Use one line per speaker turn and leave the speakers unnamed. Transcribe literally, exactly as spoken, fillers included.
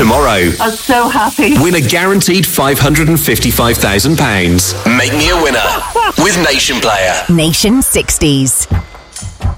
tomorrow.
I'm so happy.
Win a guaranteed five hundred fifty-five thousand pounds. Make me a winner with Nation Player.
Nation sixties.